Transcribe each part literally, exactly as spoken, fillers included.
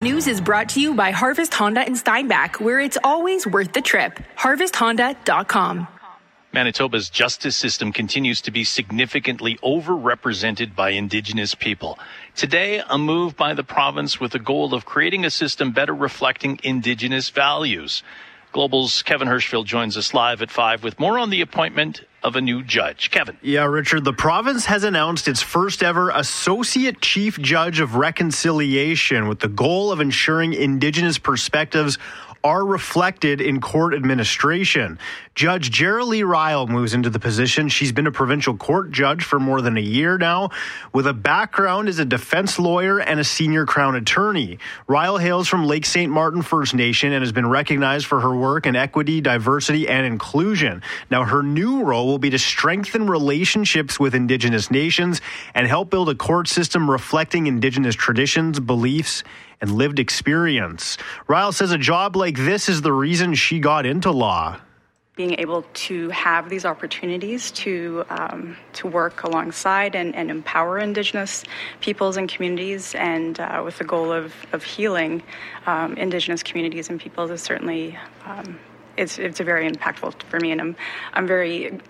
News is brought to you by Harvest Honda in Steinbach, where it's always worth the trip. harvest honda dot com. Manitoba's justice system continues to be significantly overrepresented by Indigenous people. Today, a move by the province with the goal of creating a system better reflecting Indigenous values. Global's Kevin Hirschfield joins us live at five with more on the appointment of a new judge. Kevin. Yeah, Richard, the province has announced its first ever Associate Chief Judge of Reconciliation with the goal of ensuring Indigenous perspectives are reflected in court administration. Judge Jerilee Ryle moves into the position. She's been a provincial court judge for more than a year now, with a background as a defense lawyer and a senior Crown attorney. Ryle hails from Lake Saint Martin First Nation and has been recognized for her work in equity, diversity, and inclusion. Now, her new role will be to strengthen relationships with Indigenous nations and help build a court system reflecting Indigenous traditions, beliefs, and lived experience. Ryle says a job like this is the reason she got into law. Being able to have these opportunities to um, to work alongside and, and empower Indigenous peoples and communities, and uh, with the goal of, of healing um, Indigenous communities and peoples is certainly um, it's it's a very impactful for me, and I'm I'm very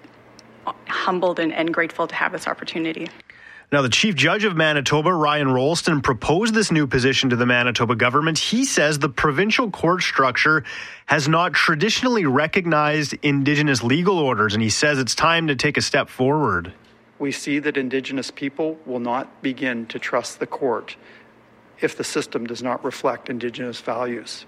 humbled and, and grateful to have this opportunity. Now, the Chief Judge of Manitoba, Ryan Rolston, proposed this new position to the Manitoba government. He says the provincial court structure has not traditionally recognized Indigenous legal orders, and he says it's time to take a step forward. We see that Indigenous people will not begin to trust the court if the system does not reflect Indigenous values.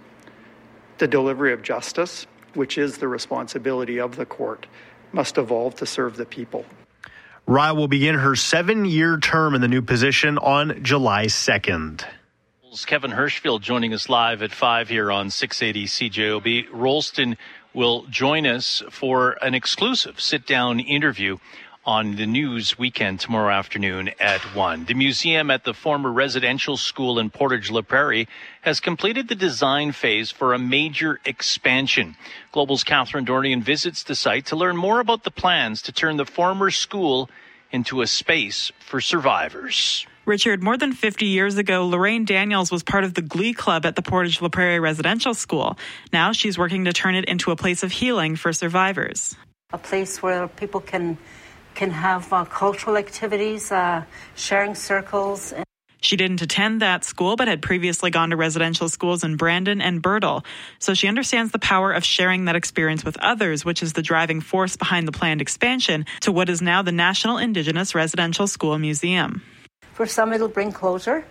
The delivery of justice, which is the responsibility of the court, must evolve to serve the people. Ryle will begin her seven-year term in the new position on July second. Kevin Hirschfield joining us live at five here on six eighty C J O B. Rolston will join us for an exclusive sit-down interview on the news weekend tomorrow afternoon at one. The museum at the former residential school in Portage La Prairie has completed the design phase for a major expansion. Global's Catherine Dornian visits the site to learn more about the plans to turn the former school into a space for survivors. Richard, more than fifty years ago, Lorraine Daniels was part of the Glee Club at the Portage La Prairie Residential School. Now she's working to turn it into a place of healing for survivors. A place where people can can have uh, cultural activities, uh, sharing circles. She didn't attend that school, but had previously gone to residential schools in Brandon and Birtle. So she understands the power of sharing that experience with others, which is the driving force behind the planned expansion to what is now the National Indigenous Residential School Museum. For some, it'll bring closure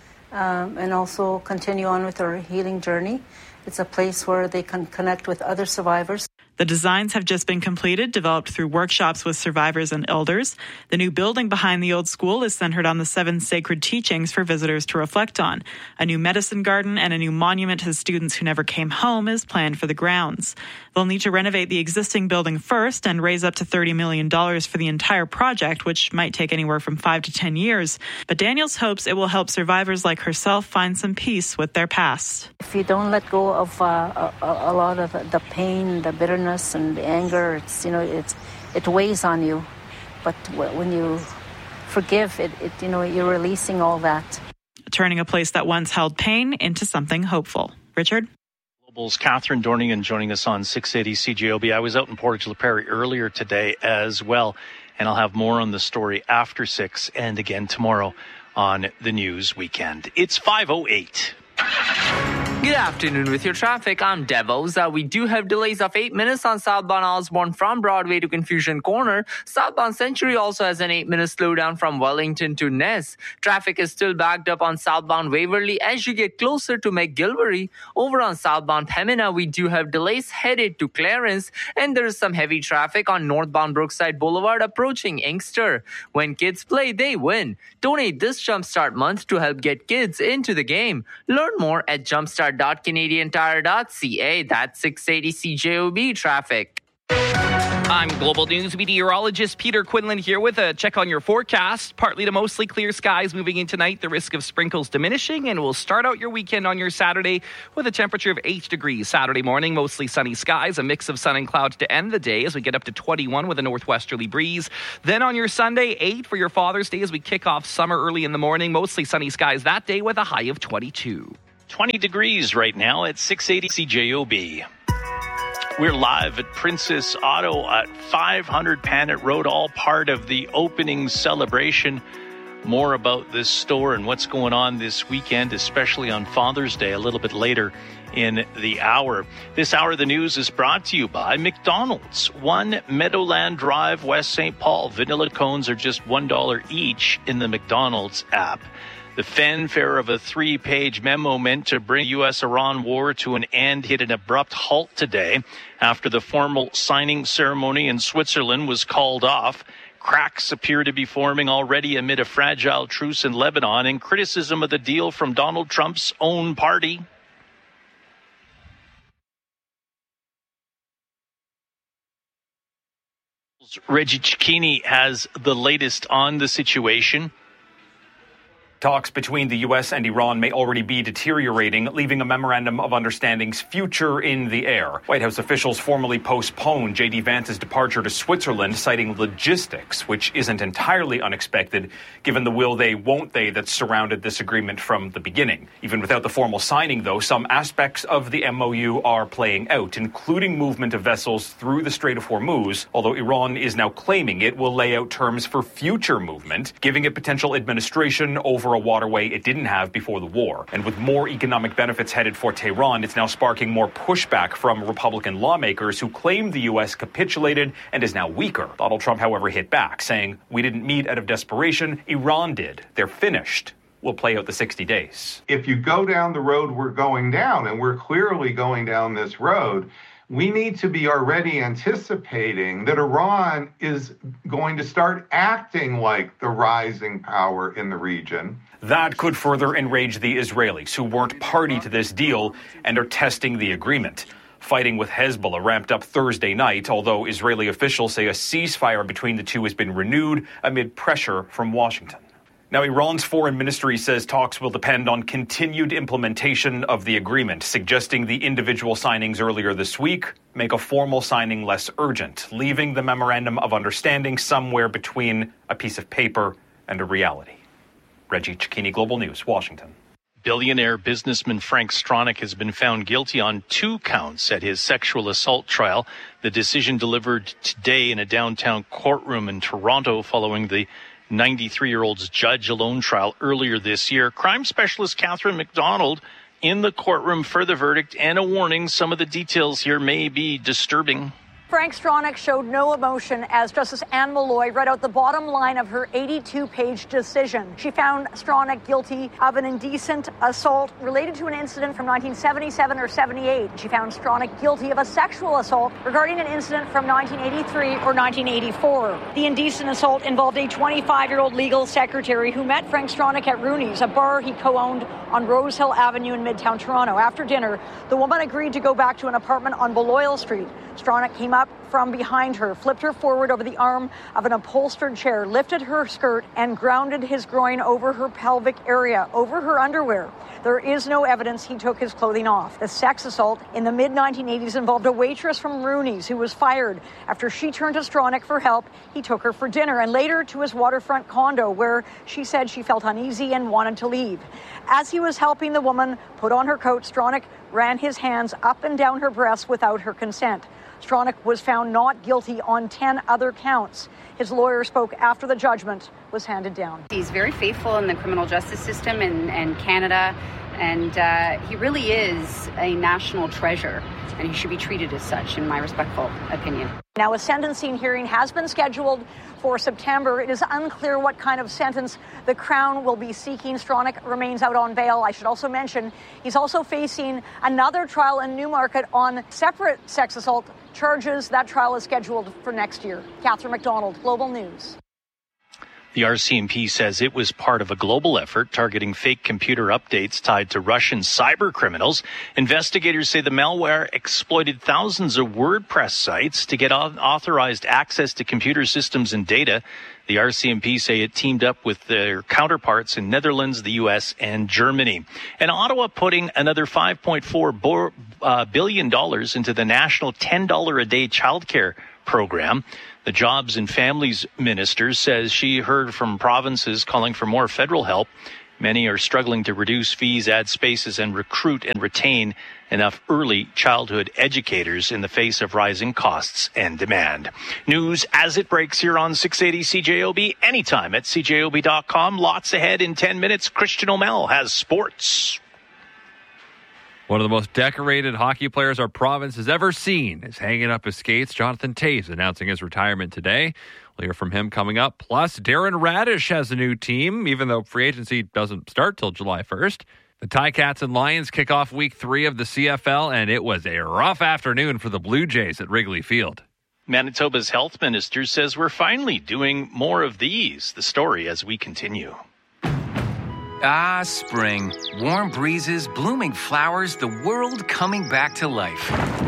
um, and also continue on with their healing journey. It's a place where they can connect with other survivors. The designs have just been completed, developed through workshops with survivors and elders. The new building behind the old school is centered on the seven sacred teachings for visitors to reflect on. A new medicine garden and a new monument to students who never came home is planned for the grounds. They'll need to renovate the existing building first and raise up to thirty million dollars for the entire project, which might take anywhere from five to ten years. But Daniels hopes it will help survivors like herself find some peace with their past. If you don't let go of uh, a, a lot of the pain, the bitterness, and the anger, it's, you know, it's, it weighs on you. But when you forgive, it, it, you know, you're releasing all that. Turning a place that once held pain into something hopeful. Richard? Global's Catherine Dornian joining us on six eighty C J O B. I was out in Portage La Prairie earlier today as well, and I'll have more on the story after six and again tomorrow on the news weekend. It's five oh eight. Good afternoon with your traffic. I'm Devos. Uh, we do have delays of eight minutes on southbound Osborne from Broadway to Confusion Corner. Southbound Century also has an eight minute slowdown from Wellington to Ness. Traffic is still backed up on southbound Waverly as you get closer to McGilvery. Over on southbound Pembina, we do have delays headed to Clarence, and there is some heavy traffic on northbound Brookside Boulevard approaching Inkster. When kids play, they win. Donate this Jumpstart month to help get kids into the game. Learn more at jumpstart dot canadian tire dot c a. That's six eighty C J O B traffic. I'm Global News meteorologist Peter Quinlan here with a check on your forecast. Partly to mostly clear skies moving in tonight, the risk of sprinkles diminishing, and we'll start out your weekend on your Saturday with a temperature of eight degrees. Saturday morning, mostly sunny skies, a mix of sun and clouds to end the day as we get up to twenty-one with a northwesterly breeze. Then on your Sunday, eight for your Father's Day as we kick off summer early in the morning, mostly sunny skies that day with a high of twenty-two. twenty degrees right now at six eighty C J O B. We're live at Princess Auto at five hundred Panet Road, all part of the opening celebration. More about this store and what's going on this weekend, especially on Father's Day, a little bit later in the hour. This hour of the news is brought to you by McDonald's. One Meadowland Drive, West Saint Paul. Vanilla cones are just one dollar each in the McDonald's app. The fanfare of a three-page memo meant to bring U S Iran war to an end hit an abrupt halt today after the formal signing ceremony in Switzerland was called off. Cracks appear to be forming already amid a fragile truce in Lebanon and criticism of the deal from Donald Trump's own party. Reggie Cecchini has the latest on the situation. Talks between the U S and Iran may already be deteriorating, leaving a memorandum of understanding's future in the air. White House officials formally postponed J D Vance's departure to Switzerland, citing logistics, which isn't entirely unexpected, given the will they, won't they that surrounded this agreement from the beginning. Even without the formal signing, though, some aspects of the M O U are playing out, including movement of vessels through the Strait of Hormuz, although Iran is now claiming it will lay out terms for future movement, giving it potential administration over a waterway it didn't have before the war. And with more economic benefits headed for Tehran, it's now sparking more pushback from Republican lawmakers who claim the U S capitulated and is now weaker. Donald Trump, however, hit back, saying, "We didn't meet out of desperation. Iran did. They're finished. We'll play out the sixty days. If you go down the road we're going down, and we're clearly going down this road, we need to be already anticipating that Iran is going to start acting like the rising power in the region." That could further enrage the Israelis, who weren't party to this deal and are testing the agreement. Fighting with Hezbollah ramped up Thursday night, although Israeli officials say a ceasefire between the two has been renewed amid pressure from Washington. Now, Iran's foreign ministry says talks will depend on continued implementation of the agreement, suggesting the individual signings earlier this week make a formal signing less urgent, leaving the memorandum of understanding somewhere between a piece of paper and a reality. Reggie Cecchini, Global News, Washington. Billionaire businessman Frank Stronach has been found guilty on two counts at his sexual assault trial. The decision delivered today in a downtown courtroom in Toronto following the ninety-three-year-old's judge alone trial earlier this year. Crime specialist Catherine McDonald in the courtroom for the verdict and a warning. Some of the details here may be disturbing. Frank Stronach showed no emotion as Justice Anne Malloy read out the bottom line of her eighty-two page decision. She found Stronach guilty of an indecent assault related to an incident from nineteen seventy-seven or seventy-eight. She found Stronach guilty of a sexual assault regarding an incident from nineteen eighty-three or nineteen eighty-four. The indecent assault involved a twenty-five-year-old legal secretary who met Frank Stronach at Rooney's, a bar he co-owned on Rosehill Avenue in Midtown Toronto. After dinner, the woman agreed to go back to an apartment on Beloyal Street. Stronach came up from behind her, flipped her forward over the arm of an upholstered chair, lifted her skirt, and grounded his groin over her pelvic area, over her underwear. There is no evidence he took his clothing off. The sex assault in the mid nineteen eighties involved a waitress from Rooney's who was fired. After she turned to Stronach for help, he took her for dinner and later to his waterfront condo where she said she felt uneasy and wanted to leave. As he was helping the woman put on her coat, Stronach ran his hands up and down her breasts without her consent. Stronach was found not guilty on ten other counts. His lawyer spoke after the judgment was handed down. He's very faithful in the criminal justice system in, in Canada, and uh, he really is a national treasure, and he should be treated as such, in my respectful opinion. Now, a sentencing hearing has been scheduled for September. It is unclear what kind of sentence the Crown will be seeking. Stronach remains out on bail. I should also mention he's also facing another trial in Newmarket on separate sex assault charges. That trial is scheduled for next year. Catherine McDonald, Global News. The R C M P says it was part of a global effort targeting fake computer updates tied to Russian cyber criminals. Investigators say the malware exploited thousands of WordPress sites to get unauthorized access to computer systems and data. The R C M P say it teamed up with their counterparts in Netherlands, the U S, and Germany. And Ottawa putting another five point four billion dollars into the national ten dollars a day childcare program. The Jobs and Families Minister says she heard from provinces calling for more federal help. Many are struggling to reduce fees, add spaces, and recruit and retain enough early childhood educators in the face of rising costs and demand. News as it breaks here on six eighty C J O B, anytime at C J O B dot com. Lots ahead in ten minutes. Christian O'Mell has sports. One of the most decorated hockey players our province has ever seen is hanging up his skates. Jonathan Toews announcing his retirement today. We'll hear from him coming up. Plus, Darren Radish has a new team, even though free agency doesn't start till July first. The Ticats and Lions kick off week three of the C F L, and it was a rough afternoon for the Blue Jays at Wrigley Field. Manitoba's health minister says we're finally doing more of these. The story as we continue. Ah, spring. Warm breezes, blooming flowers, the world coming back to life.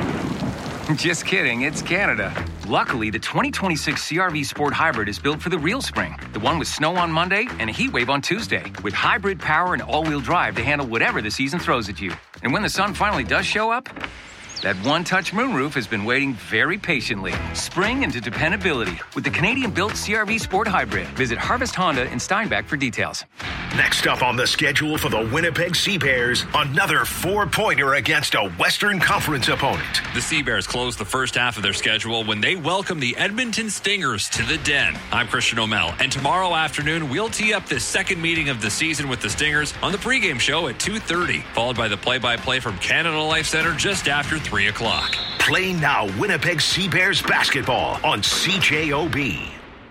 Just kidding, it's Canada. Luckily, the twenty twenty-six C R V Sport Hybrid is built for the real spring. The one with snow on Monday and a heat wave on Tuesday. With hybrid power and all-wheel drive to handle whatever the season throws at you. And when the sun finally does show up, that one-touch moonroof has been waiting very patiently. Spring into dependability with the Canadian-built C R V Sport Hybrid. Visit Harvest Honda in Steinbach for details. Next up on the schedule for the Winnipeg Sea Bears, another four-pointer against a Western Conference opponent. The Sea Bears closed the first half of their schedule when they welcome the Edmonton Stingers to the Den. I'm Christian O'Mell, and tomorrow afternoon we'll tee up this second meeting of the season with the Stingers on the pregame show at two thirty, followed by the play-by-play from Canada Life Centre just after three o'clock. Play now Winnipeg Sea Bears basketball on C J O B.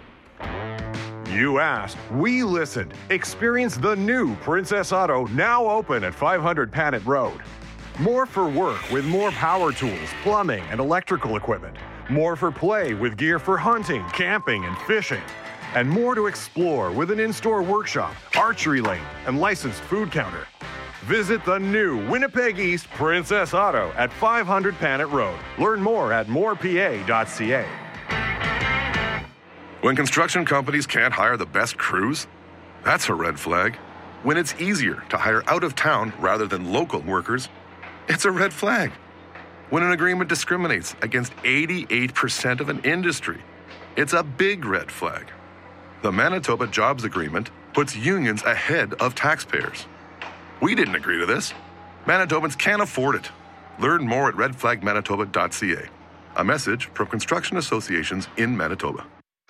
You asked, we listened. Experience the new Princess Auto, now open at five hundred Panet Road. More for work with more power tools, plumbing, and electrical equipment. More for play with gear for hunting, camping, and fishing. And more to explore with an in-store workshop, archery lane, and licensed food counter. Visit the new Winnipeg East Princess Auto at five hundred Panet Road. Learn more at more p a dot c a. When construction companies can't hire the best crews, that's a red flag. When it's easier to hire out of town rather than local workers, it's a red flag. When an agreement discriminates against eighty-eight percent of an industry, it's a big red flag. The Manitoba Jobs Agreement puts unions ahead of taxpayers. We didn't agree to this. Manitobans can't afford it. Learn more at red flag manitoba dot c a. A message from construction associations in Manitoba.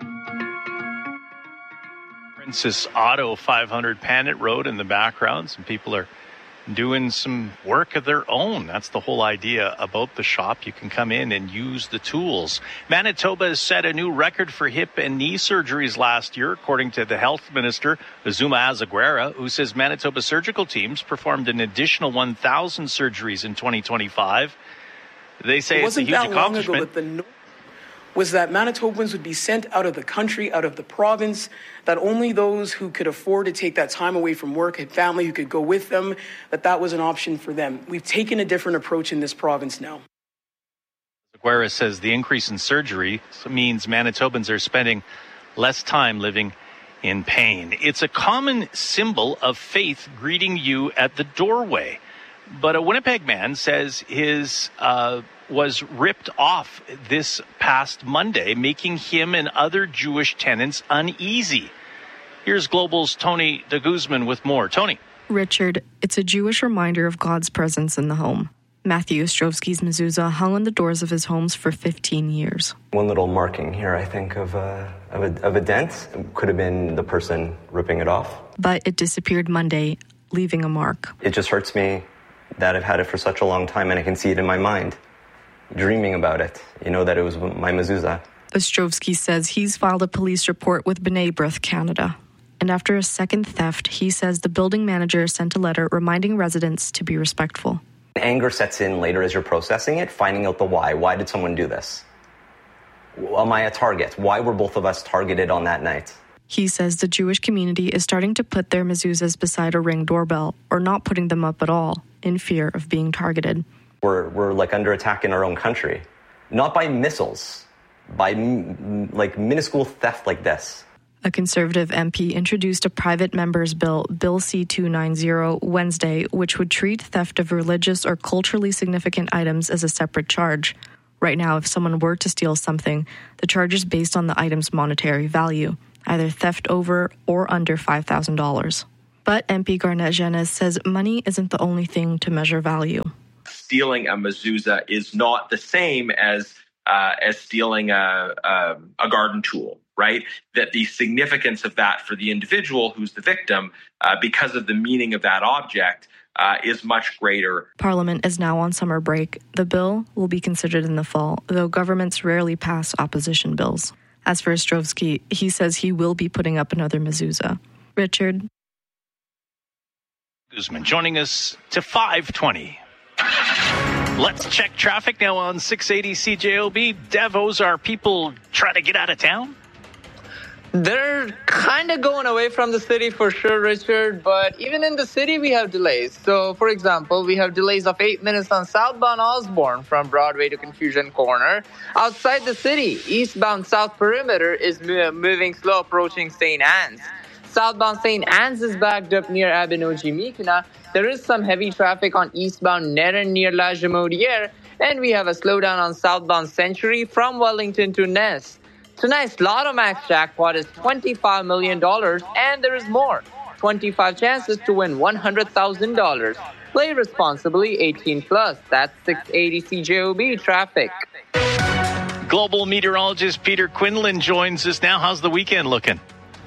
Princess Auto, five hundred Panet Road in the background. Some people are doing some work of their own. That's the whole idea about the shop. You can come in and use the tools. Manitoba has set a new record for hip and knee surgeries last year, according to the health minister, Azuma Azaguera, who says Manitoba surgical teams performed an additional one thousand surgeries in twenty twenty-five. They say it it's a huge that accomplishment. Long ago that the no- was that Manitobans would be sent out of the country, out of the province, that only those who could afford to take that time away from work, had family who could go with them, that that was an option for them. We've taken a different approach in this province now. Aguera says the increase in surgery means Manitobans are spending less time living in pain. It's a common symbol of faith greeting you at the doorway. But a Winnipeg man says his uh, was ripped off this past Monday, making him and other Jewish tenants uneasy. Here's Global's Tony de Guzman with more. Tony. Richard, it's a Jewish reminder of God's presence in the home. Matthew Ostrovsky's mezuzah hung on the doors of his homes for fifteen years. One little marking here, I think, of a, of a, of a dent. It could have been the person ripping it off. But it disappeared Monday, leaving a mark. It just hurts me that I've had it for such a long time, and I can see it in my mind, dreaming about it, you know, that it was my mezuzah. Ostrovsky says he's filed a police report with B'nai B'rith Canada. And after a second theft, he says the building manager sent a letter reminding residents to be respectful. Anger sets in later as you're processing it, finding out the why. Why did someone do this? Am I a target? Why were both of us targeted on that night? He says the Jewish community is starting to put their mezuzahs beside a Ring doorbell, or not putting them up at all, in fear of being targeted. We're, we're like under attack in our own country. Not by missiles, by m- like minuscule theft like this. A Conservative M P introduced a private member's bill, Bill C two ninety, Wednesday, which would treat theft of religious or culturally significant items as a separate charge. Right now, if someone were to steal something, the charge is based on the item's monetary value, either theft over or under five thousand dollars. But M P Garnett Genes says money isn't the only thing to measure value. Stealing a mezuzah is not the same as uh, as stealing a, a, a garden tool, right? That the significance of that for the individual who's the victim, uh, because of the meaning of that object, uh, is much greater. Parliament is now on summer break. The bill will be considered in the fall, though governments rarely pass opposition bills. As for Ostrovsky, he says he will be putting up another mezuzah. Richard. Guzman joining us to five twenty. Let's check traffic now on six eighty C J O B. Devos, are people trying to get out of town? They're kind of going away from the city for sure, Richard, but even in the city we have delays. So, for example, we have delays of eight minutes on southbound Osborne from Broadway to Confusion Corner. Outside the city, eastbound South Perimeter is moving slow approaching Saint Anne's. Southbound Saint Anne's is backed up near Abenoji-Mikuna. There is some heavy traffic on eastbound Nerin near La Jamaudière, and we have a slowdown on southbound Century from Wellington to Ness. Tonight's Lotto Max jackpot is twenty-five million dollars, and there is more. twenty-five chances to win one hundred thousand dollars. Play responsibly, eighteen plus. That's six eighty C J O B traffic. Global meteorologist Peter Quinlan joins us now. How's the weekend looking?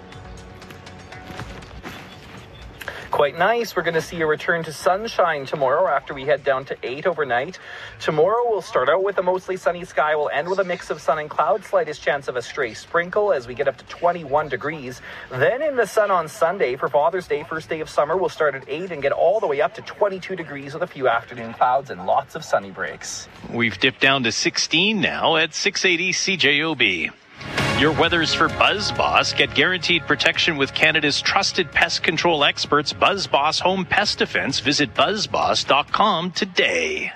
Quite nice. We're going to see a return to sunshine tomorrow after we head down to eight overnight. Tomorrow we'll start out with a mostly sunny sky. We'll end with a mix of sun and cloud. Slightest chance of a stray sprinkle as we get up to twenty-one degrees. Then in the sun on Sunday for Father's Day, first day of summer, we'll start at eight and get all the way up to twenty-two degrees with a few afternoon clouds and lots of sunny breaks. We've dipped down to sixteen now at six eighty C J O B. Your weather's for BuzzBoss. Get guaranteed protection with Canada's trusted pest control experts, BuzzBoss Home Pest Defense. Visit buzz boss dot com today.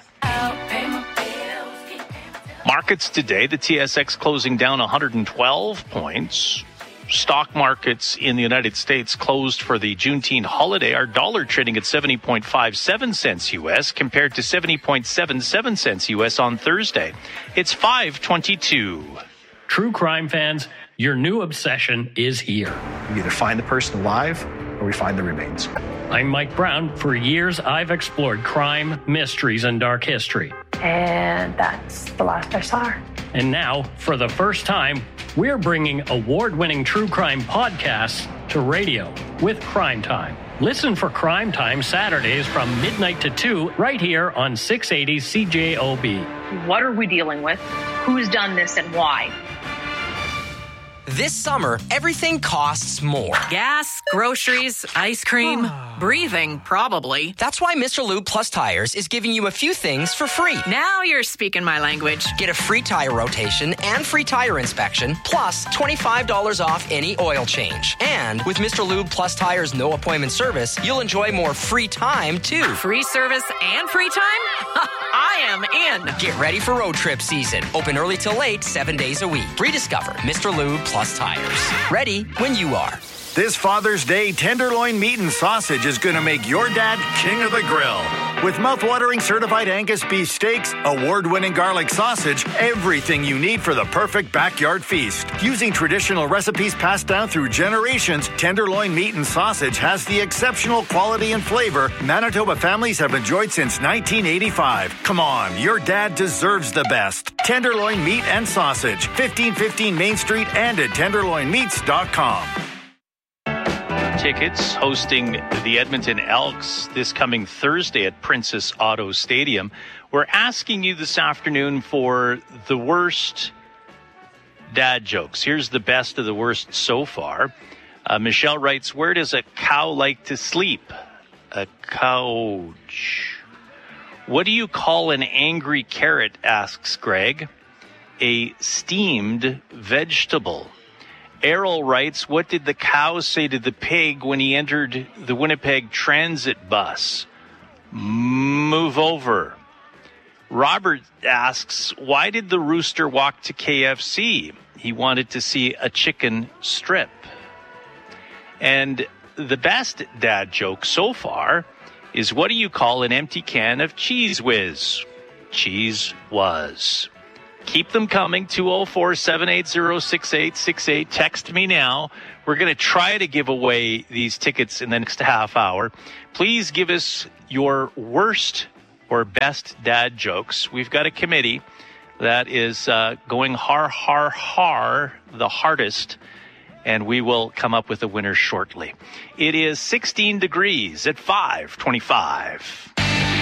Markets today, the T S X closing down one hundred twelve points. Stock markets in the United States closed for the Juneteenth holiday. Our dollar trading at seventy point five seven cents U S compared to seventy point seven seven cents U S on Thursday. It's five twenty-two. True crime fans, your new obsession is here. We either find the person alive or we find the remains. I'm Mike Brown. For years, I've explored crime, mysteries, and dark history. And that's the last I saw her. And now, for the first time, we're bringing award-winning true crime podcasts to radio with Crime Time. Listen for Crime Time Saturdays from midnight to two right here on six eighty C J O B. What are we dealing with? Who's done this and why? This summer, everything costs more. Gas, groceries, ice cream, breathing, probably. That's why Mister Lube Plus Tires is giving you a few things for free. Now you're speaking my language. Get a free tire rotation and free tire inspection, plus twenty-five dollars off any oil change. And with Mister Lube Plus Tires no appointment service, you'll enjoy more free time, too. Free service and free time? I am in. Get ready for road trip season. Open early till late, seven days a week. Rediscover Mister Lube Plus Tires. Ready when you are. This Father's Day, tenderloin meat and sausage is going to make your dad king of the grill. With mouth-watering certified Angus beef steaks, award-winning garlic sausage, everything you need for the perfect backyard feast. Using traditional recipes passed down through generations, tenderloin meat and sausage has the exceptional quality and flavor Manitoba families have enjoyed since nineteen eighty-five. Come on, your dad deserves the best. Tenderloin meat and sausage, fifteen fifteen Main Street and at tenderloin meats dot com. Tickets hosting the Edmonton Elks this coming Thursday at Princess Auto Stadium. We're asking you this afternoon for the worst dad jokes. Here's the best of the worst so far. Uh, Michelle writes, where does a cow like to sleep? A couch. What do you call an angry carrot, asks Greg. A steamed vegetable. Errol writes, what did the cow say to the pig when he entered the Winnipeg transit bus? Move over. Robert asks, why did the rooster walk to K F C? He wanted to see a chicken strip. And the best dad joke so far is, what do you call an empty can of Cheese Whiz? Cheese Whiz. Keep them coming. two oh four, seven eight zero, six eight six eight. Text me now. We're going to try to give away these tickets in the next half hour. Please give us your worst or best dad jokes. We've got a committee that is uh, going har, har, har the hardest, and we will come up with a winner shortly. It is sixteen degrees at five twenty-five.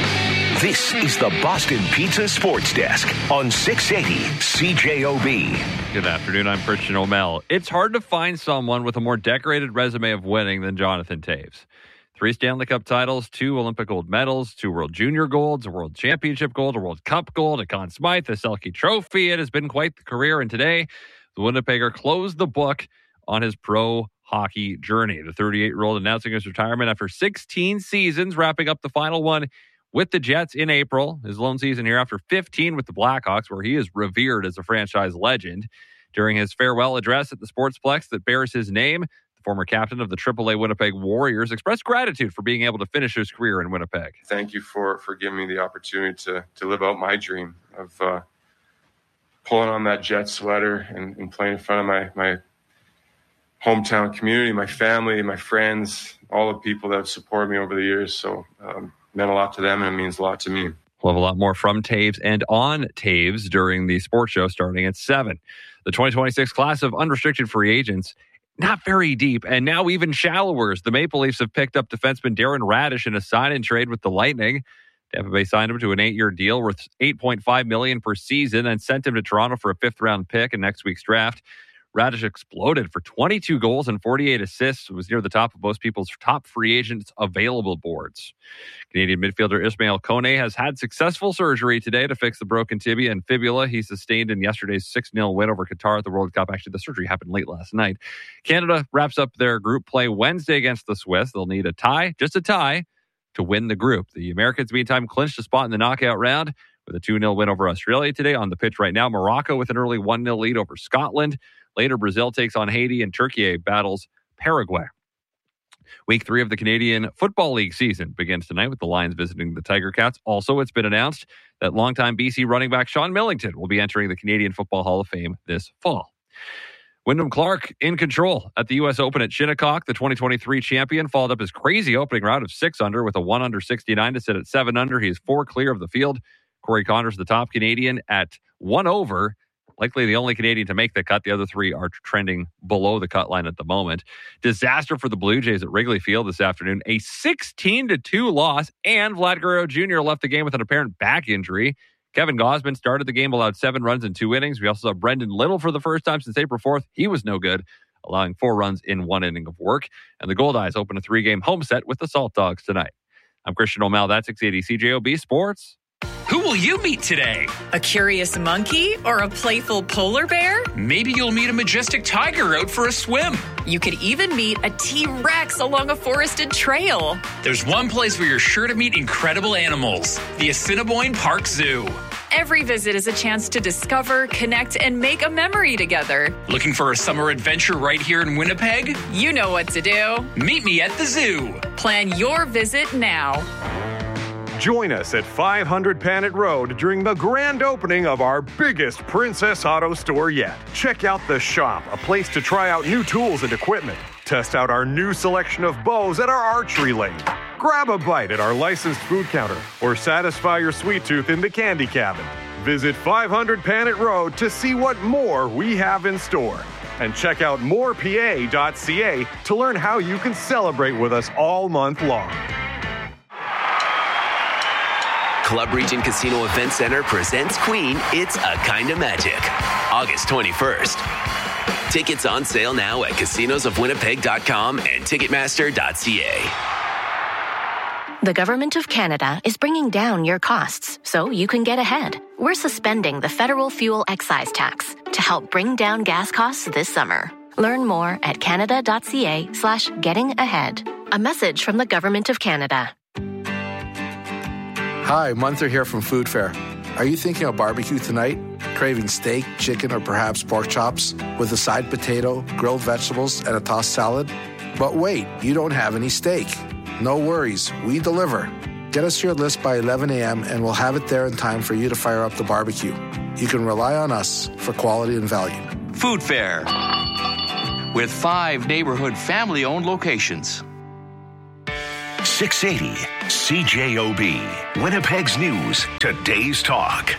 This is the Boston Pizza Sports Desk on six eighty C J O B. Good afternoon, I'm Christian O'Mel. It's hard to find someone with a more decorated resume of winning than Jonathan Toews. Three Stanley Cup titles, two Olympic gold medals, two World Junior golds, a World Championship gold, a World Cup gold, a Conn Smythe, a Selke Trophy. It has been quite the career, and today the Winnipegger closed the book on his pro hockey journey. The thirty-eight-year-old announcing his retirement after sixteen seasons, wrapping up the final one with the Jets in April. His lone season here after fifteen with the Blackhawks, where he is revered as a franchise legend. During his farewell address at the Sportsplex that bears his name, the former captain of the triple A Winnipeg Warriors expressed gratitude for being able to finish his career in Winnipeg. Thank you for, for giving me the opportunity to, to live out my dream of uh, pulling on that Jet sweater and, and playing in front of my, my hometown community, my family, my friends, all the people that have supported me over the years. So um, meant a lot to them, and it means a lot to me. We'll have a lot more from Toews and on Toews during the sports show starting at seven. The twenty twenty-six class of unrestricted free agents, not very deep, and now even shallower. The Maple Leafs have picked up defenseman Darren Radish in a sign-and-trade with the Lightning. Tampa Bay signed him to an eight-year deal worth eight point five million dollars per season and sent him to Toronto for a fifth-round pick in next week's draft. Radish exploded for twenty-two goals and forty-eight assists. It was near the top of most people's top free agents available boards. Canadian midfielder Ismail Kone has had successful surgery today to fix the broken tibia and fibula he sustained in yesterday's six nil win over Qatar at the World Cup. Actually, the surgery happened late last night. Canada wraps up their group play Wednesday against the Swiss. They'll need a tie, just a tie, to win the group. The Americans, meantime, clinched a spot in the knockout round with a two nil win over Australia today. On the pitch right now, Morocco with an early one nil lead over Scotland. Later, Brazil takes on Haiti and Turkey battles Paraguay. Week three of the Canadian Football League season begins tonight with the Lions visiting the Tiger Cats. Also, it's been announced that longtime B C running back Sean Millington will be entering the Canadian Football Hall of Fame this fall. Wyndham Clark in control at the U S Open at Shinnecock. The twenty twenty-three champion followed up his crazy opening round of six under with a one under sixty-nine to sit at seven under. He is four clear of the field. Corey Connors, the top Canadian, at one over. Likely the only Canadian to make the cut. The other three are trending below the cut line at the moment. Disaster for the Blue Jays at Wrigley Field this afternoon. A sixteen to two loss, and Vlad Guerrero Junior left the game with an apparent back injury. Kevin Gausman started the game, allowed seven runs in two innings. We also saw Brendan Little for the first time since April fourth. He was no good, allowing four runs in one inning of work. And the Gold Eyes open a three-game home set with the Salt Dogs tonight. I'm Christian O'Mel. That's six eighty C J O B Sports. Who will you meet today? A curious monkey or a playful polar bear? Maybe you'll meet a majestic tiger out for a swim. You could even meet a T-Rex along a forested trail. There's one place where you're sure to meet incredible animals, the Assiniboine Park Zoo. Every visit is a chance to discover, connect, and make a memory together. Looking for a summer adventure right here in Winnipeg? You know what to do. Meet me at the zoo. Plan your visit now. Join us at five hundred Panet Road during the grand opening of our biggest Princess Auto store yet. Check out The Shop, a place to try out new tools and equipment. Test out our new selection of bows at our archery lane. Grab a bite at our licensed food counter or satisfy your sweet tooth in the candy cabin. Visit five hundred Panet Road to see what more we have in store. And check out more p a dot c a to learn how you can celebrate with us all month long. Club Region Casino Event Center presents Queen, It's a Kind of Magic, August twenty-first. Tickets on sale now at casinos of winnipeg dot com and ticketmaster dot c a. The Government of Canada is bringing down your costs so you can get ahead. We're suspending the federal fuel excise tax to help bring down gas costs this summer. Learn more at canada dot c a slash getting ahead. A message from the Government of Canada. Hi, Munther here from Food Fair. Are you thinking of barbecue tonight? Craving steak, chicken, or perhaps pork chops with a side potato, grilled vegetables, and a tossed salad? But wait, you don't have any steak. No worries, we deliver. Get us your list by eleven a.m. and we'll have it there in time for you to fire up the barbecue. you can rely on us for quality and value. Food Fair, with five neighborhood family-owned locations. six eighty C J O B, Winnipeg's News, today's talk.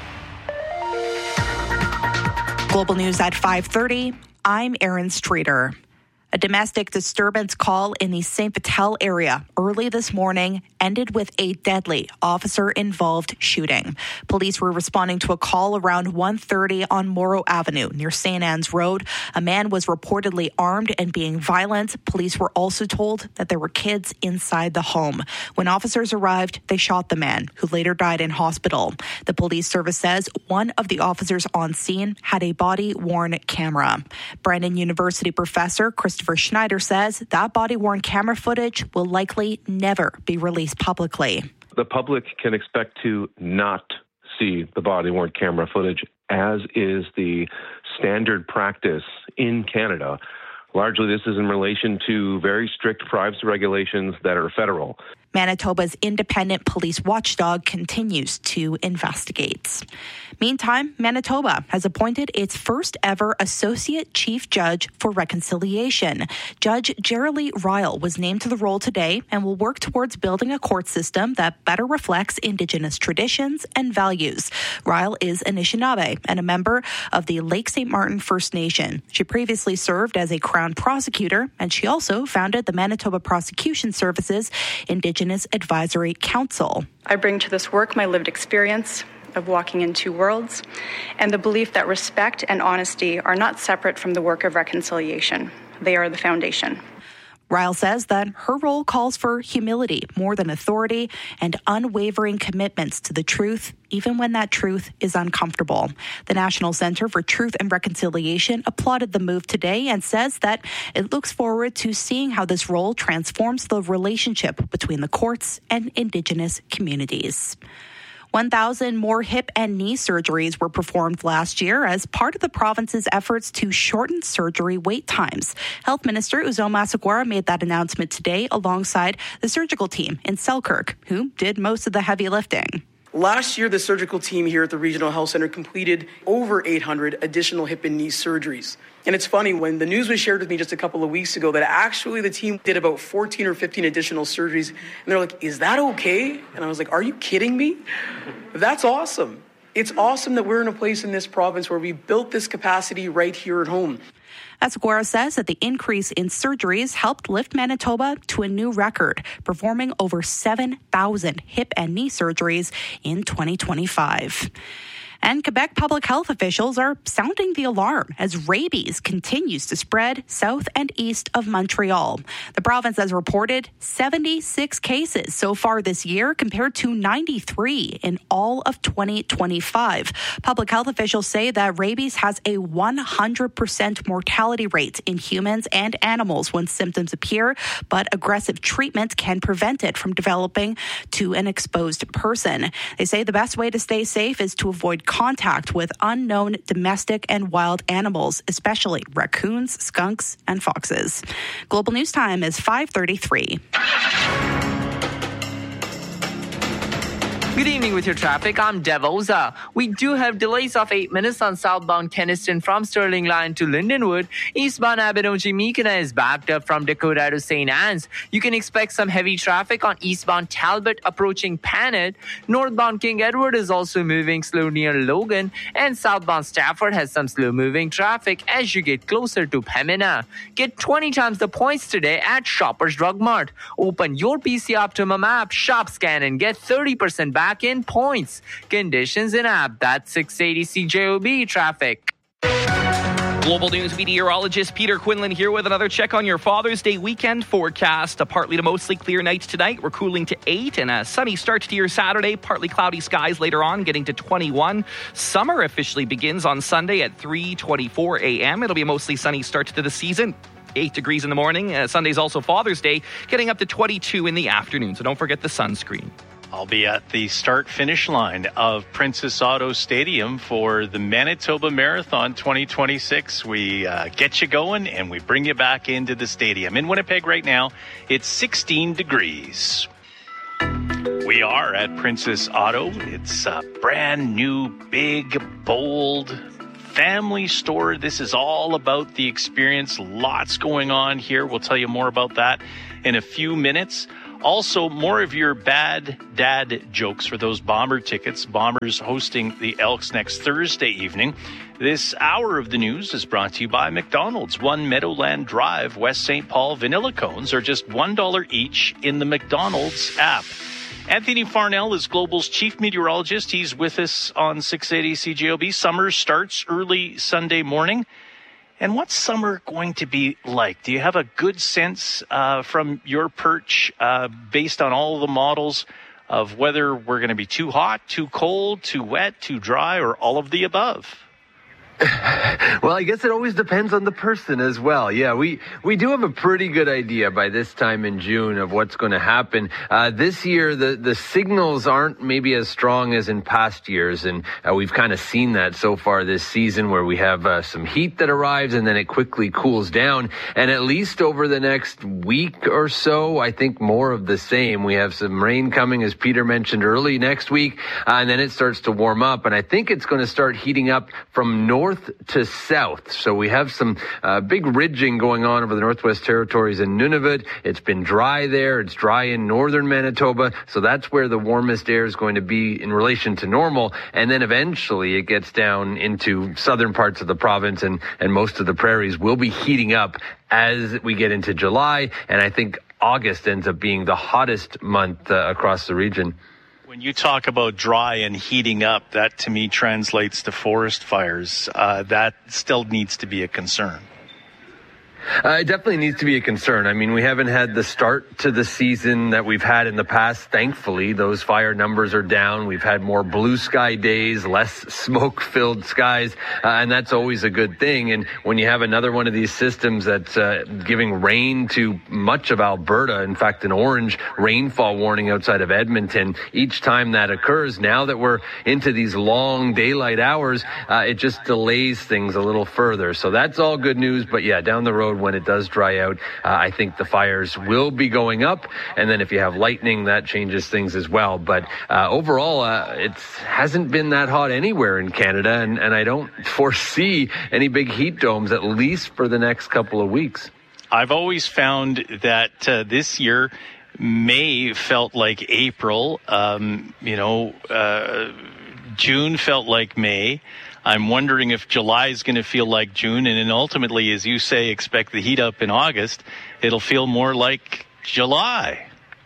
Global News at five thirty. I'm Erin Streeter. A domestic disturbance call in the Saint Vital area early this morning ended with a deadly officer-involved shooting. Police were responding to a call around one thirty on Morrow Avenue near Saint Anne's Road. A man was reportedly armed and being violent. Police were also told that there were kids inside the home. When officers arrived, they shot the man, who later died in hospital. The police service says one of the officers on scene had a body-worn camera. Brandon University professor Christopher Christopher Schneider says that body-worn camera footage will likely never be released publicly. The public can expect to not see the body-worn camera footage, as is the standard practice in Canada. Largely, this is in relation to very strict privacy regulations that are federal. Manitoba's independent police watchdog continues to investigate. Meantime, Manitoba has appointed its first ever Associate Chief Judge for Reconciliation. Judge Jerry Ryle was named to the role today and will work towards building a court system that better reflects Indigenous traditions and values. Ryle is Anishinaabe and a member of the Lake Saint Martin First Nation. She previously served as a Crown prosecutor, and she also founded the Manitoba Prosecution Services Indigenous Advisory Council. I bring to this work my lived experience of walking in two worlds and the belief that respect and honesty are not separate from the work of reconciliation. They are the foundation. Ryle says that her role calls for humility more than authority and unwavering commitments to the truth, even when that truth is uncomfortable. The National Centre for Truth and Reconciliation applauded the move today and says that it looks forward to seeing how this role transforms the relationship between the courts and Indigenous communities. one thousand more hip and knee surgeries were performed last year as part of the province's efforts to shorten surgery wait times. Health Minister Uzoma Asagwara made that announcement today alongside the surgical team in Selkirk, who did most of the heavy lifting. Last year, the surgical team here at the Regional Health Centre completed over eight hundred additional hip and knee surgeries. And it's funny, when the news was shared with me just a couple of weeks ago that actually the team did about fourteen or fifteen additional surgeries, and they're like, is that okay? And I was like, are you kidding me? That's awesome. It's awesome that we're in a place in this province where we built this capacity right here at home. Asagwara says that the increase in surgeries helped lift Manitoba to a new record, performing over seven thousand hip and knee surgeries in twenty twenty-five. And Quebec public health officials are sounding the alarm as rabies continues to spread south and east of Montreal. The province has reported seventy-six cases so far this year compared to ninety-three in all of twenty twenty-five. Public health officials say that rabies has a one hundred percent mortality rate in humans and animals when symptoms appear, but aggressive treatment can prevent it from developing to an exposed person. They say the best way to stay safe is to avoid contact with unknown domestic and wild animals, especially raccoons, skunks, and foxes. Global News Time is five thirty-three. Good evening with your traffic. I'm Dev Oza. We do have delays of eight minutes on southbound Keniston from Sterling Line to Lindenwood. Eastbound Abinoji-Meekina is backed up from Dakota to Saint Anne's. You can expect some heavy traffic on eastbound Talbot approaching Panet. Northbound King Edward is also moving slow near Logan. And southbound Stafford has some slow-moving traffic as you get closer to Pembina. Get twenty times the points today at Shoppers Drug Mart. Open your P C Optimum app, shop scan, and get thirty percent back in points. Conditions in app. That's six eighty C J O B traffic. Global News meteorologist Peter Quinlan here with another check on your Father's Day weekend forecast. A partly to mostly clear night tonight. We're cooling to eight and a sunny start to your Saturday. Partly cloudy skies later on, getting to twenty-one. Summer officially begins on Sunday at three twenty-four a.m. It'll be a mostly sunny start to the season. eight degrees in the morning. Uh, Sunday's also Father's Day, getting up to twenty-two in the afternoon. So don't forget the sunscreen. I'll be at the start-finish line of Princess Auto Stadium for the Manitoba Marathon twenty twenty-six. We uh, get you going and we bring you back into the stadium. In Winnipeg right now, it's sixteen degrees. We are at Princess Auto. It's a brand new, big, bold family store. This is all about the experience. Lots going on here. We'll tell you more about that in a few minutes. Also, more of your bad dad jokes for those Bomber tickets. Bombers hosting the Elks next Thursday evening. This hour of the news is brought to you by McDonald's. One Meadowland Drive, West Saint Paul vanilla cones are just one dollar each in the McDonald's app. Anthony Farnell is Global's chief meteorologist. He's with us on six eighty C J O B. Summer starts early Sunday morning. And what's summer going to be like? Do you have a good sense uh, from your perch uh, based on all of the models of whether we're going to be too hot, too cold, too wet, too dry, or all of the above? Well, I guess it always depends on the person as well. Yeah, we, we do have a pretty good idea by this time in June of what's going to happen. Uh, this year, the, the signals aren't maybe as strong as in past years. And uh, we've kind of seen that so far this season where we have uh, some heat that arrives and then it quickly cools down. And at least over the next week or so, I think more of the same. We have some rain coming, as Peter mentioned, early next week. Uh, and then it starts to warm up. And I think it's going to start heating up from north to south. So we have some uh, big ridging going on over the Northwest Territories in Nunavut. It's been dry there. It's dry in northern Manitoba. So that's where the warmest air is going to be in relation to normal. And then eventually it gets down into southern parts of the province, and, and most of the prairies will be heating up as we get into July. And I think August ends up being the hottest month uh, across the region. When you talk about dry and heating up, that to me translates to forest fires. Uh, that still needs to be a concern. Uh, it definitely needs to be a concern. I mean, we haven't had the start to the season that we've had in the past. Thankfully, those fire numbers are down. We've had more blue sky days, less smoke-filled skies, uh, and that's always a good thing. And when you have another one of these systems that's uh, giving rain to much of Alberta, in fact, an orange rainfall warning outside of Edmonton, each time that occurs, now that we're into these long daylight hours, uh, it just delays things a little further. So that's all good news. But yeah, down the road, when it does dry out, uh, I think the fires will be going up. And then if you have lightning, that changes things as well. But uh, overall, uh, it hasn't been that hot anywhere in Canada. And, and I don't foresee any big heat domes, at least for the next couple of weeks. I've always found that uh, this year, May felt like April. Um, you know, uh, June felt like May. I'm wondering if July is going to feel like June, and then ultimately, as you say, expect the heat up in August. It'll feel more like July.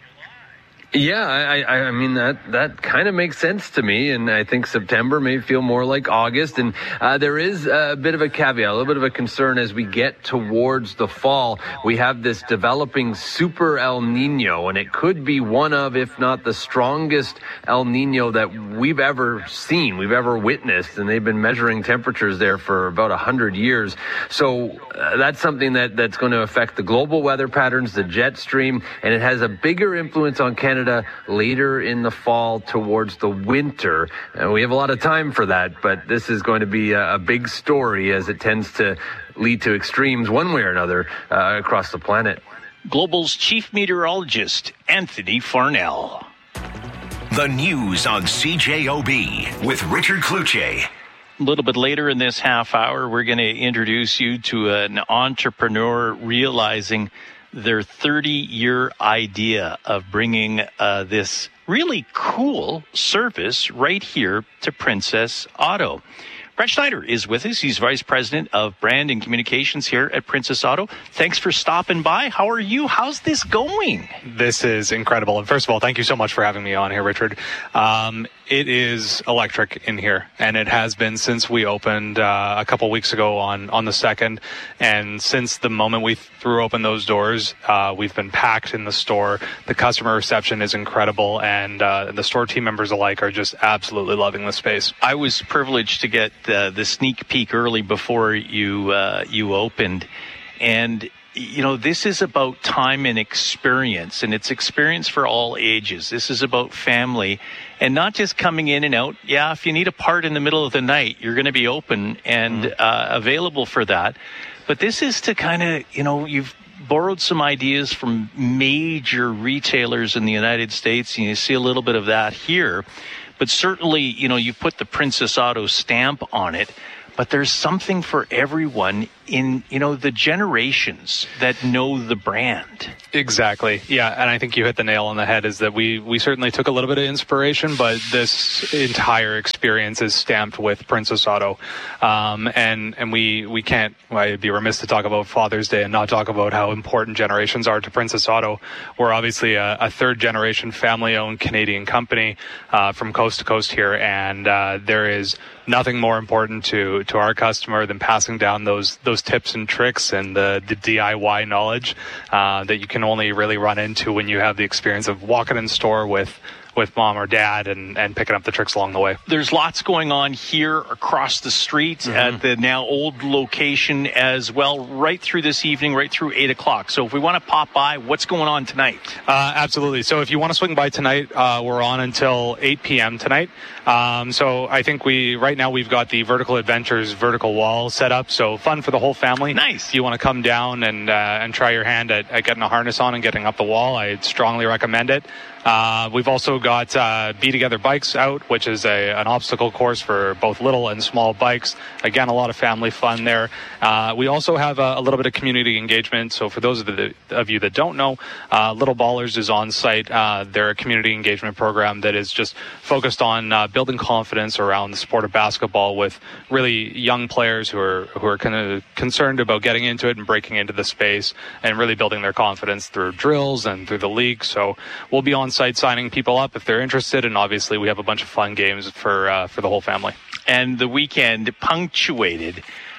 Yeah, I, I, I mean, that, that kind of makes sense to me. And I think September may feel more like August. And uh, there is a bit of a caveat, a little bit of a concern as we get towards the fall. We have this developing super El Nino, and it could be one of, if not the strongest El Nino that we've ever seen, we've ever witnessed. And they've been measuring temperatures there for about one hundred years. So uh, that's something that, that's going to affect the global weather patterns, the jet stream, and it has a bigger influence on Canada later in the fall towards the winter. And we have a lot of time for that, but this is going to be a, a big story as it tends to lead to extremes one way or another uh, across the planet. Global's chief meteorologist, Anthony Farnell. The news on C J O B with Richard Cloutier. A little bit later in this half hour, we're going to introduce you to an entrepreneur realizing their thirty-year idea of bringing uh, this really cool service right here to Princess Auto. Brett Schneider is with us. He's Vice President of Brand and Communications here at Princess Auto. Thanks for stopping by. How are you? How's this going? This is incredible. And first of all, thank you so much for having me on here, Richard. Um, it is electric in here, and it has been since we opened uh, a couple weeks ago on, on the second. And since the moment we threw open those doors, uh, we've been packed in the store. The customer reception is incredible, and uh, the store team members alike are just absolutely loving the space. I was privileged to get uh, the sneak peek early before you uh, you opened, and you know, this is about time and experience, and it's experience for all ages. This is about family and not just coming in and out. Yeah, if you need a part in the middle of the night, you're going to be open and mm-hmm. uh, available for that. But this is to kind of, you know, you've borrowed some ideas from major retailers in the United States, and you see a little bit of that here. But certainly, you know, you put the Princess Auto stamp on it, but there's something for everyone in, you know, the generations that know the brand. Exactly. Yeah, and I think you hit the nail on the head, is that we, we certainly took a little bit of inspiration, but this entire experience is stamped with Princess Auto. Um, and and we, we can't, well, I'd be remiss to talk about Father's Day and not talk about how important generations are to Princess Auto. We're obviously a, a third-generation family-owned Canadian company uh, from coast to coast here, and uh, there is nothing more important to, to our customer than passing down those those tips and tricks and the, the D I Y knowledge uh, that you can only really run into when you have the experience of walking in store with with mom or dad and, and picking up the tricks along the way. There's lots going on here across the street mm-hmm. at the now old location as well, right through this evening, right through eight o'clock. So if we want to pop by, what's going on tonight? Uh, absolutely. So if you want to swing by tonight, uh, we're on until eight p.m. tonight. Um, so I think we, right now we've got the Vertical Adventures vertical wall set up. So fun for the whole family. Nice. If you want to come down and, uh, and try your hand at, at getting a harness on and getting up the wall, I strongly recommend it. Uh, we've also got uh, Be Together Bikes out, which is a, an obstacle course for both little and small bikes. Again, a lot of family fun there. Uh, we also have a, a little bit of community engagement. So for those of, the, of you that don't know, uh, Little Ballers is on site. Uh, they're a community engagement program that is just focused on uh, building confidence around the sport of basketball with really young players who are who are kind of concerned about getting into it and breaking into the space and really building their confidence through drills and through the league. So we'll be on site signing people up if they're interested, and obviously we have a bunch of fun games for uh, for the whole family. And the weekend punctuated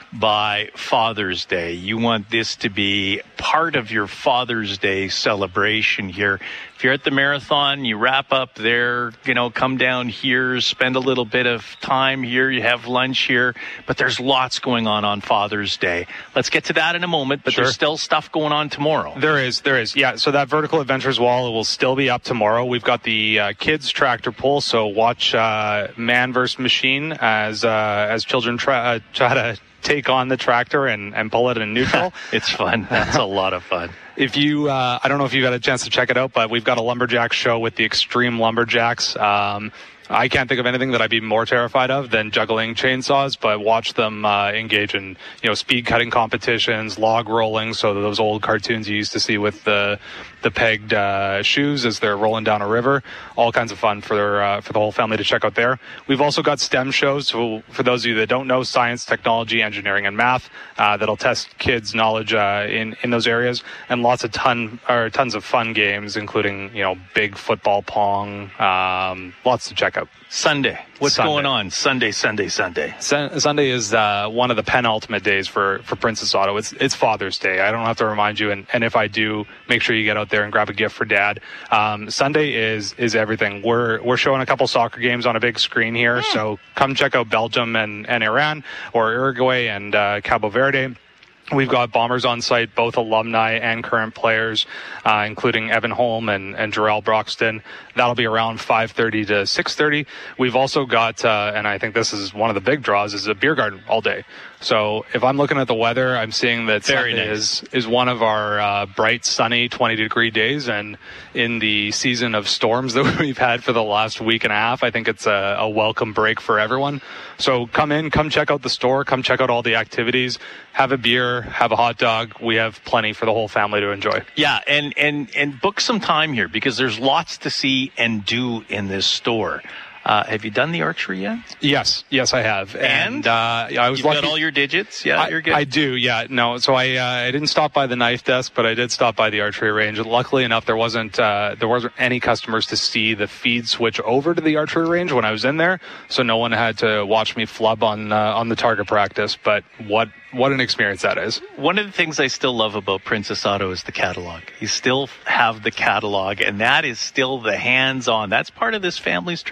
by Father's Day. You want this to be part of your Father's Day celebration here. If you're at the marathon, you wrap up there, you know, come down here, spend a little bit of time here, you have lunch here, but there's lots going on on Father's Day. Let's get to that in a moment, but Sure. there's still stuff going on tomorrow. There is, there is. Yeah, so that Vertical Adventures wall will still be up tomorrow. We've got the uh, kids tractor pull, so watch uh, man versus machine as uh, as children try, uh, try to take on the tractor and, and pull it in neutral. It's fun. That's a lot of fun. If you, uh, I don't know if you've had a chance to check it out, but we've got a lumberjack show with the Extreme Lumberjacks. Um, I can't think of anything that I'd be more terrified of than juggling chainsaws, but watch them uh, engage in, you know, speed cutting competitions, log rolling, so those old cartoons you used to see with the the pegged uh, shoes as they're rolling down a river. All kinds of fun for uh, for the whole family to check out there. We've also got STEM shows, so for those of you that don't know, science, technology, engineering, and math, uh, that'll test kids' knowledge uh, in in those areas, and lots of ton or tons of fun games, including, you know, big football pong. Um, lots to check out. Sunday. What's Sunday. going on? Sunday, Sunday, Sunday. Sun- Sunday is uh, one of the penultimate days for, for Princess Auto. It's it's Father's Day. I don't have to remind you, and, and if I do, make sure you get out there and grab a gift for Dad. Um, Sunday is is everything. We're we're showing a couple soccer games on a big screen here, yeah. So come check out Belgium and, and Iran, or Uruguay and uh, Cabo Verde. We've got Bombers on site, both alumni and current players, uh, including Evan Holm and, and Jarrell Broxton. That'll be around five thirty to six thirty. We've also got, uh, and I think this is one of the big draws, is a beer garden all day. So if I'm looking at the weather, I'm seeing that Very Sunday nice. is, is one of our uh, bright, sunny, twenty degree days. And in the season of storms that we've had for the last week and a half, I think it's a, a welcome break for everyone. So come in, come check out the store, come check out all the activities, have a beer, have a hot dog. We have plenty for the whole family to enjoy. Yeah, and, and, and book some time here because there's lots to see and do in this store. Uh, have you done the archery yet? Yes, yes, I have. And, and uh, I was You've lucky. got all your digits? Yeah, I, you're good. I do, yeah. No, so I uh, I didn't stop by the knife desk, but I did stop by the archery range. Luckily enough, there wasn't uh, there wasn't any customers to see the feed switch over to the archery range when I was in there, so no one had to watch me flub on uh, on the target practice. But what what an experience that is! One of the things I still love about Princess Auto is the catalog. You still have the catalog, and that is still the hands-on. That's part of this family's tradition.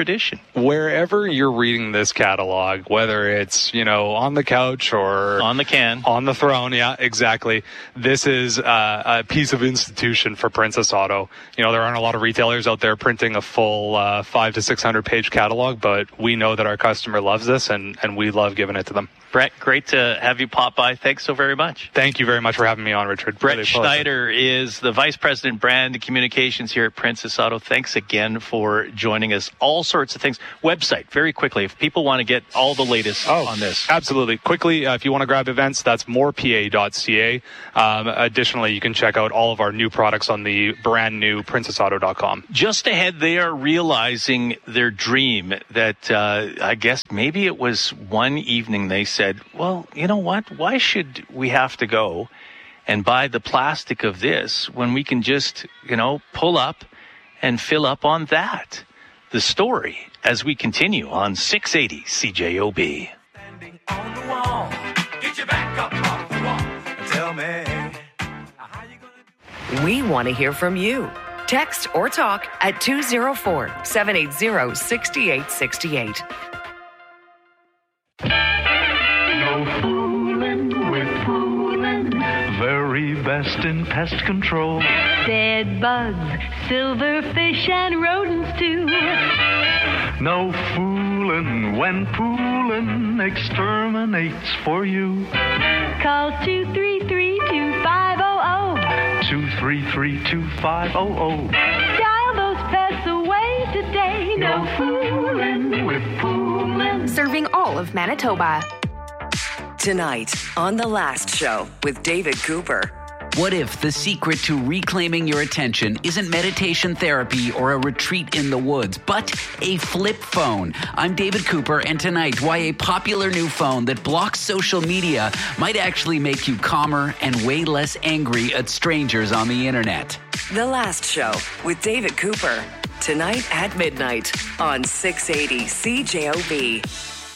wherever you're reading this catalog, whether it's, you know, on the couch or on the can, on the throne, yeah, exactly. This is uh, a piece of institution for Princess Auto. You know, there aren't a lot of retailers out there printing a full uh, five to six hundred page catalog, but we know that our customer loves this, and, and we love giving it to them. Brett, great to have you pop by. Thanks so very much. Thank you very much for having me on, Richard. Brett really Schneider is the Vice President Brand Communications here at Princess Auto. Thanks again for joining us. All sorts of things. Website, very quickly, if people want to get all the latest oh, on this. Absolutely. Quickly, uh, if you want to grab events, that's more p a dot c a. Um, additionally, you can check out all of our new products on the brand new princess auto dot com. Just ahead, they are realizing their dream that uh, I guess maybe it was one evening they said, well, you know what? Why should we have to go and buy the plastic of this when we can just, you know, pull up and fill up on that? The story as we continue on six eighty C J O B. On the wall, get your back up off the wall. Tell me. We want to hear from you. Text or talk at two oh four, seven eight zero, six eight six eight. No fooling with fooling. Very best in pest control. Bed bugs, silverfish, and rodents too. No fooling when pooling exterminates for you. Call two three three, two five zero zero. two three three, two five zero zero. Dial those pests away today. No fooling with pooling. Serving all of Manitoba. Tonight on The Last Show with David Cooper. What if the secret to reclaiming your attention isn't meditation therapy or a retreat in the woods, but a flip phone? I'm David Cooper, and tonight, why a popular new phone that blocks social media might actually make you calmer and way less angry at strangers on the internet. The Last Show with David Cooper. Tonight at midnight on six eighty C J O B.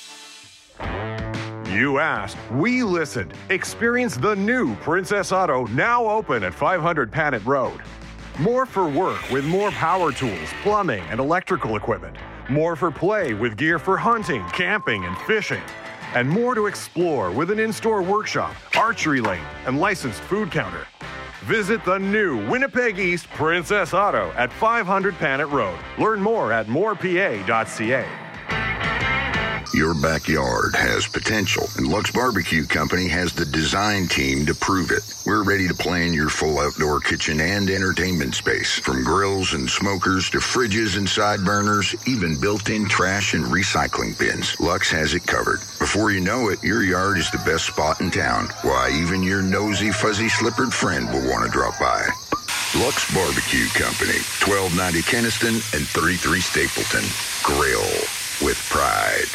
You asked, we listened. Experience the new Princess Auto, now open at five hundred Panet Road. More for work with more power tools, plumbing, and electrical equipment. More for play with gear for hunting, camping, and fishing. And more to explore with an in-store workshop, archery lane, and licensed food counter. Visit the new Winnipeg East Princess Auto at five hundred Panet Road. Learn more at more p a dot c a. Your backyard has potential, and Lux Barbecue Company has the design team to prove it. We're ready to plan your full outdoor kitchen and entertainment space, from grills and smokers to fridges and side burners, even built-in trash and recycling bins. Lux has it covered. Before you know it, your yard is the best spot in town. Why, even your nosy, fuzzy-slippered friend will want to drop by. Lux Barbecue Company, twelve ninety Kenniston and thirty-three Stapleton. Grill with pride.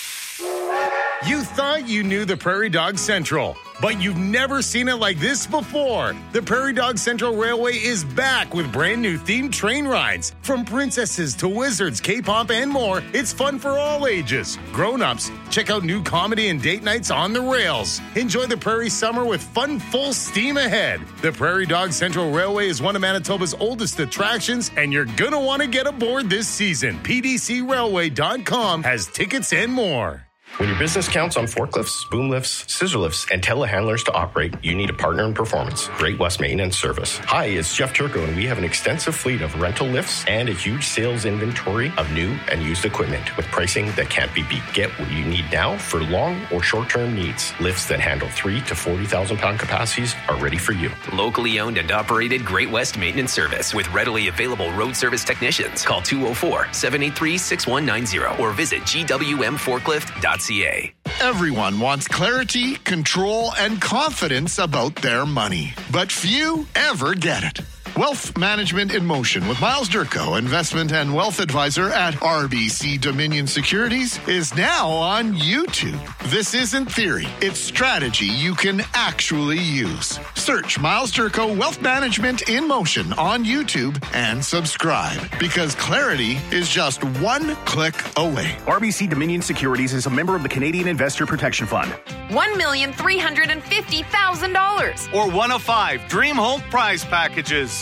You thought you knew the Prairie Dog Central, but you've never seen it like this before. The Prairie Dog Central Railway is back with brand new themed train rides. From princesses to wizards, K-pop, and more, it's fun for all ages. Grown-ups, check out new comedy and date nights on the rails. Enjoy the Prairie Summer with fun full steam ahead. The Prairie Dog Central Railway is one of Manitoba's oldest attractions, and you're gonna want to get aboard this season. P D C railway dot com has tickets and more. When your business counts on forklifts, boom lifts, scissor lifts, and telehandlers to operate, you need a partner in performance. Great West Maintenance Service. Hi, it's Jeff Turco, and we have an extensive fleet of rental lifts and a huge sales inventory of new and used equipment with pricing that can't be beat. Get what you need now for long or short-term needs. Lifts that handle three to forty thousand pound capacities are ready for you. Locally owned and operated Great West Maintenance Service with readily available road service technicians. Call two oh four, seven eight three, six one nine zero or visit g w m forklift dot c a. Everyone wants clarity, control, and confidence about their money, but few ever get it. Wealth Management in Motion with Miles Durko, investment and wealth advisor at R B C Dominion Securities, is now on YouTube. This isn't theory, it's strategy you can actually use. Search Miles Durko Wealth Management in Motion on YouTube and subscribe, because clarity is just one click away. R B C Dominion Securities is a member of the Canadian Investor Protection Fund. one million three hundred fifty thousand dollars. Or one of five Dream Home prize packages.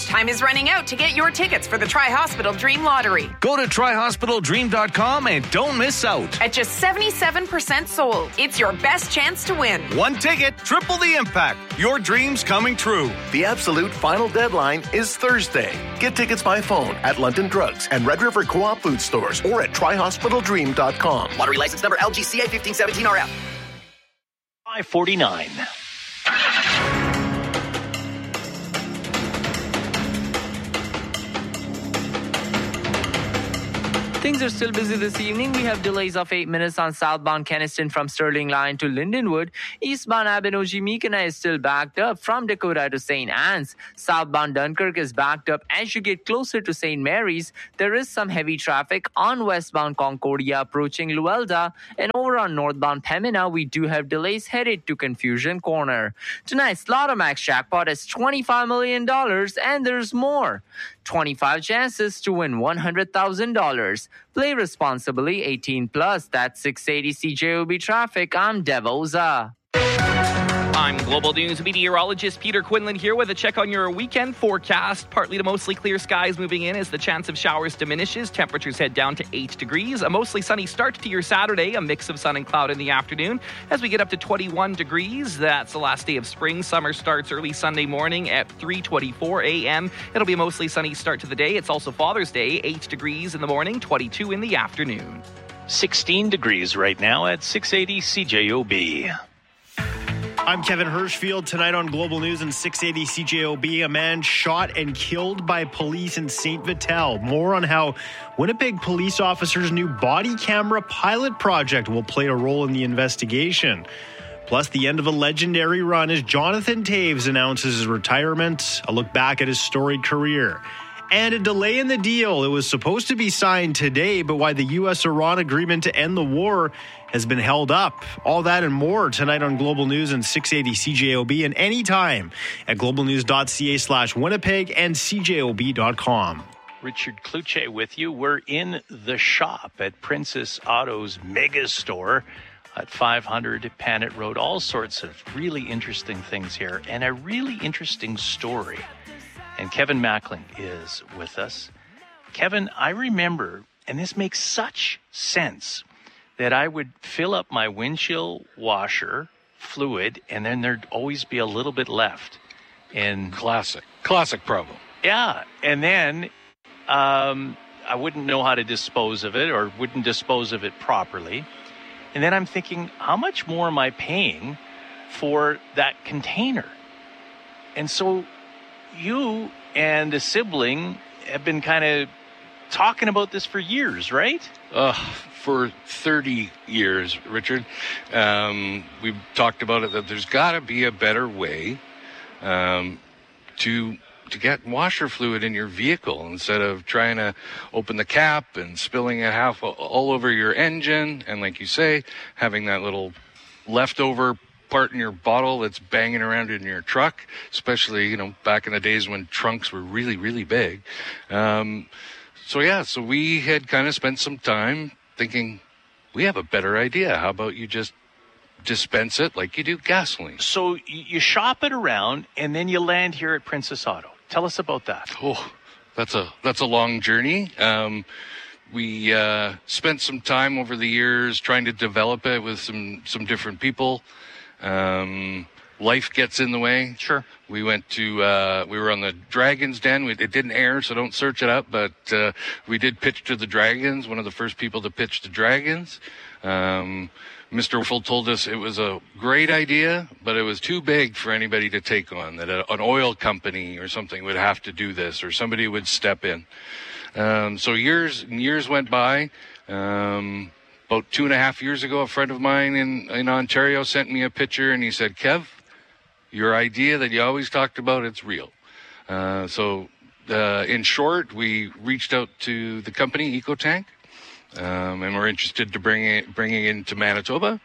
much. Time is running out to get your tickets for the Tri-Hospital Dream Lottery. Go to tri hospital dream dot com and don't miss out. At just seventy-seven percent sold, it's your best chance to win. One ticket, triple the impact. Your dreams coming true. The absolute final deadline is Thursday. Get tickets by phone at London Drugs and Red River Co-op food stores or at tri hospital dream dot com. Lottery license number L G C A fifteen seventeen R F. five forty-nine. Things are still busy this evening. We have delays of eight minutes on southbound Kenniston from Sterling Line to Lindenwood. Eastbound Abenoji-Mekina is still backed up from Dakota to Saint Anne's. Southbound Dunkirk is backed up as you get closer to Saint Mary's. There is some heavy traffic on westbound Concordia approaching Luelda. And over on northbound Pembina, we do have delays headed to Confusion Corner. Tonight's Lotto Max jackpot is twenty-five million dollars and there's more. twenty-five chances to win one hundred thousand dollars. Play responsibly, eighteen plus. That's six eighty C J O B Traffic. I'm Devoza. I'm Global News meteorologist Peter Quinlan here with a check on your weekend forecast. Partly to mostly clear skies moving in as the chance of showers diminishes. Temperatures head down to eight degrees. A mostly sunny start to your Saturday. A mix of sun and cloud in the afternoon as we get up to twenty-one degrees. That's the last day of spring. Summer starts early Sunday morning at three twenty-four a.m. It'll be a mostly sunny start to the day. It's also Father's Day. eight degrees in the morning, twenty-two in the afternoon. sixteen degrees right now at six eighty C J O B. I'm Kevin Hirschfield. Tonight on Global News and six eighty C J O B, a man shot and killed by police in Saint Vital. More on how Winnipeg police officers' new body camera pilot project will play a role in the investigation. Plus, the end of a legendary run as Jonathan Toews announces his retirement, a look back at his storied career. And a delay in the deal. It was supposed to be signed today, but why the U S-Iran agreement to end the war has been held up. All that and more tonight on Global News and six eighty C J O B and anytime at globalnews.ca slash Winnipeg and C J O B dot com. Richard Kluche with you. We're in the shop at Princess Auto's mega store at five hundred Panet Road. All sorts of really interesting things here and a really interesting story. And Kevin Mackling is with us. Kevin, I remember, and this makes such sense, that I would fill up my windshield washer fluid, and then there'd always be a little bit left. And classic, classic problem. Yeah, and then um, I wouldn't know how to dispose of it, or wouldn't dispose of it properly. And then I'm thinking, how much more am I paying for that container? And so you and a sibling have been kind of talking about this for years, right? Uh, for thirty years, Richard. Um, we've talked about it, that there's got to be a better way um, to to get washer fluid in your vehicle instead of trying to open the cap and spilling it half all over your engine. And like you say, having that little leftover part in your bottle that's banging around in your truck, especially, you know, back in the days when trunks were really, really big. Um, so, yeah, so we had kind of spent some time thinking, we have a better idea. How about you just dispense it like you do gasoline? So you shop it around and then you land here at Princess Auto. Tell us about that. Oh, that's a, that's a long journey. Um, we uh, spent some time over the years trying to develop it with some, some different people. Um, life gets in the way. Sure. We went to, uh, we were on the Dragon's Den. We, it didn't air, so don't search it up, but, uh, we did pitch to the Dragons, one of the first people to pitch to Dragons. Um, Mister Wolfel told us it was a great idea, but it was too big for anybody to take on, that a, an oil company or something would have to do this, or somebody would step in. Um, so years and years went by. Um, About two and a half years ago, a friend of mine in, in Ontario sent me a picture, and he said, Kev, your idea that you always talked about, it's real. Uh, so uh, in short, we reached out to the company, EcoTank, um, and we're interested to bring it, bring it into Manitoba.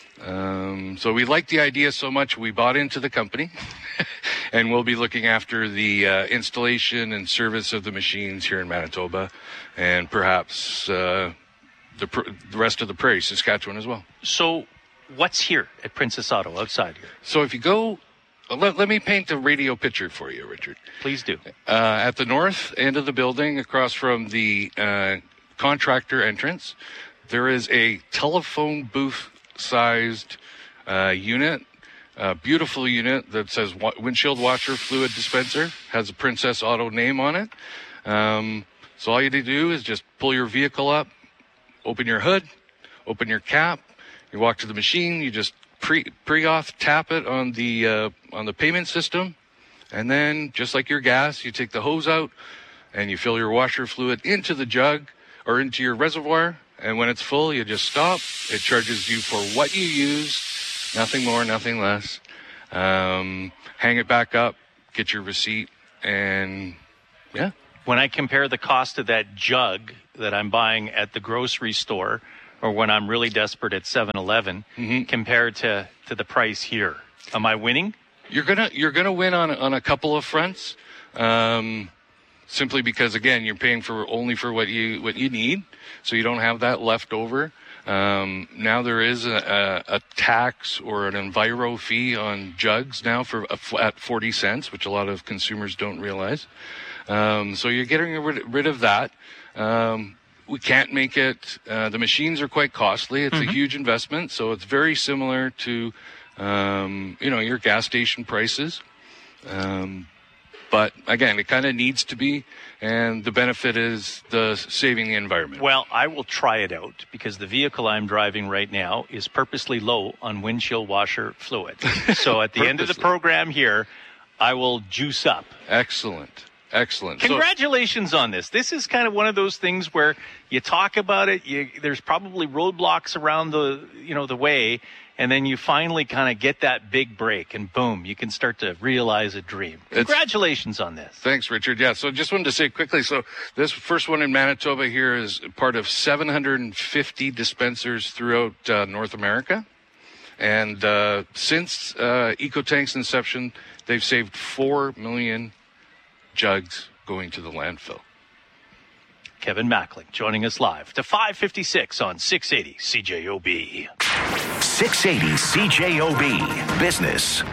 Um, so we liked the idea so much, we bought into the company, and we'll be looking after the uh, installation and service of the machines here in Manitoba, and perhaps uh, the, pr- the rest of the prairie, Saskatchewan as well. So what's here at Princess Auto outside here? So if you go let, let me paint a radio picture for you, Richard. Please do. Uh, at the north end of the building, across from the uh, contractor entrance, there is a telephone booth-sized uh, unit, a beautiful unit that says wa- windshield washer fluid dispenser, has a Princess Auto name on it. Um, so all you need to do is just pull your vehicle up, open your hood, open your cap, you walk to the machine, you just pre pre-auth tap it on the uh, on the payment system, and then just like your gas, you take the hose out and you fill your washer fluid into the jug or into your reservoir, and when it's full, you just stop. It charges you for what you use, nothing more, nothing less. Um, hang it back up, get your receipt, and yeah. When I compare the cost of that jug that I'm buying at the grocery store, or when I'm really desperate at seven eleven, mm-hmm. compared to, to the price here, am I winning? You're gonna you're gonna win on on a couple of fronts, um, simply because again you're paying for only for what you what you need, so you don't have that left over. Um, now there is a, a, a tax or an enviro fee on jugs now for at forty cents, which a lot of consumers don't realize. Um, so you're getting rid, rid of that. Um, we can't make it. Uh, the machines are quite costly. It's mm-hmm. a huge investment, so it's very similar to, um, you know, your gas station prices. Um, but again, it kind of needs to be, and the benefit is the saving the environment. Well, I will try it out because the vehicle I'm driving right now is purposely low on windshield washer fluid. So at the end of the program here, I will juice up. Excellent. Excellent. Congratulations so, on this. This is kind of one of those things where you talk about it. You, there's probably roadblocks around the, you know, the way, and then you finally kind of get that big break, and boom, you can start to realize a dream. Congratulations on this. Thanks, Richard. Yeah. So just wanted to say quickly. So this first one in Manitoba here is part of seven hundred fifty dispensers throughout uh, North America, and uh, since uh, EcoTank's inception, they've saved four million jugs going to the landfill. Kevin Mackling joining us live to five fifty-six on six eighty C J O B. six eighty C J O B Business.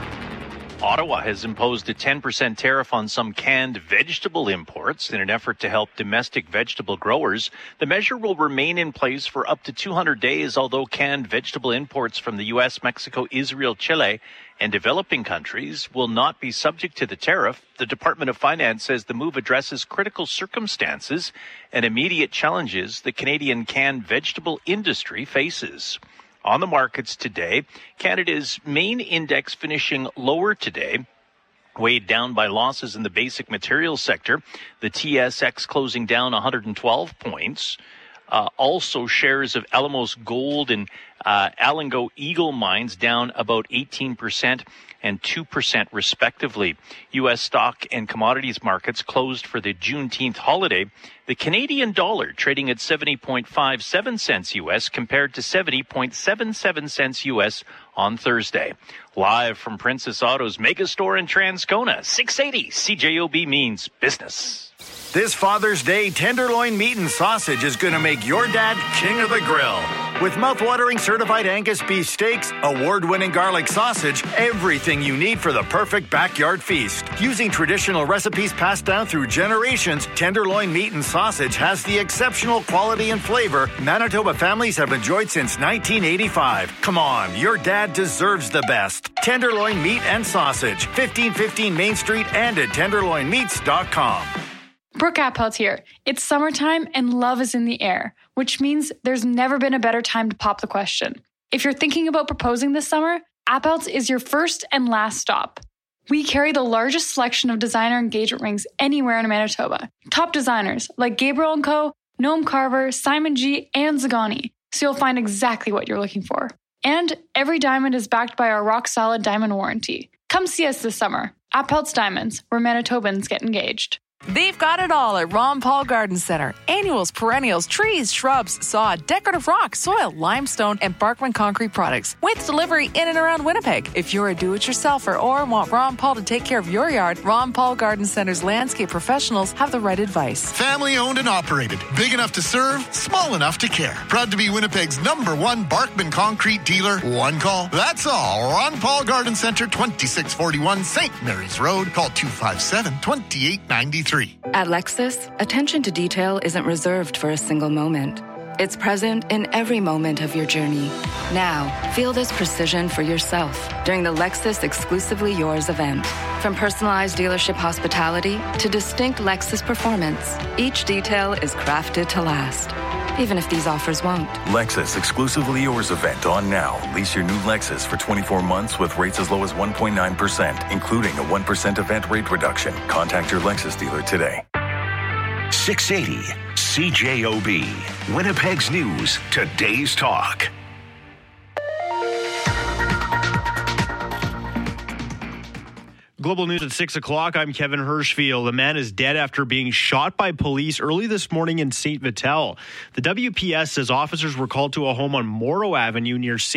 Ottawa has imposed a ten percent tariff on some canned vegetable imports in an effort to help domestic vegetable growers. The measure will remain in place for up to two hundred days, although canned vegetable imports from the U S, Mexico, Israel, Chile, and developing countries will not be subject to the tariff. The Department of Finance says the move addresses critical circumstances and immediate challenges the Canadian canned vegetable industry faces. On the markets today, Canada's main index finishing lower today, weighed down by losses in the basic materials sector. The T S X closing down one hundred twelve points. Uh, also, shares of Alamos Gold and uh, Alingo Eagle mines down about eighteen percent and two percent respectively. U S stock and commodities markets closed for the Juneteenth holiday. The Canadian dollar trading at seventy point five seven cents U S compared to seventy point seven seven cents U S on Thursday. Live from Princess Auto's Megastore in Transcona, six eighty C J O B means business. This Father's Day, tenderloin meat and sausage is going to make your dad king of the grill. With mouth-watering certified Angus beef steaks, award-winning garlic sausage, everything you need for the perfect backyard feast. Using traditional recipes passed down through generations, tenderloin meat and sausage has the exceptional quality and flavor Manitoba families have enjoyed since nineteen eighty-five. Come on, your dad deserves the best. Tenderloin meat and sausage, fifteen fifteen Main Street and at tenderloin meats dot com. Brooke Appelt here. It's summertime and love is in the air, which means there's never been a better time to pop the question. If you're thinking about proposing this summer, Appelt's is your first and last stop. We carry the largest selection of designer engagement rings anywhere in Manitoba. Top designers like Gabriel and Co., Noam Carver, Simon G., and Zagani, so you'll find exactly what you're looking for. And every diamond is backed by our rock-solid diamond warranty. Come see us this summer. Appelt's Diamonds, where Manitobans get engaged. They've got it all at Ron Paul Garden Center. Annuals, perennials, trees, shrubs, sod, decorative rock, soil, limestone, and Barkman concrete products. With delivery in and around Winnipeg. If you're a do-it-yourselfer or want Ron Paul to take care of your yard, Ron Paul Garden Center's landscape professionals have the right advice. Family owned and operated. Big enough to serve, small enough to care. Proud to be Winnipeg's number one Barkman concrete dealer. One call. That's all. Ron Paul Garden Center, twenty-six forty-one Saint Mary's Road. Call two five seven, two eight nine three. At Lexus, attention to detail isn't reserved for a single moment. It's present in every moment of your journey. Now, feel this precision for yourself during the Lexus Exclusively Yours event. From personalized dealership hospitality to distinct Lexus performance, each detail is crafted to last, even if these offers won't. Lexus Exclusively Yours event on now. Lease your new Lexus for twenty-four months with rates as low as one point nine percent, including a one percent event rate reduction. Contact your Lexus dealer today. six eighty C J O B, Winnipeg's News, Today's Talk. Global News at six o'clock. I'm Kevin Hirschfield. A man is dead after being shot by police early this morning in Saint Vital. The W P S says officers were called to a home on Morrow Avenue near Saint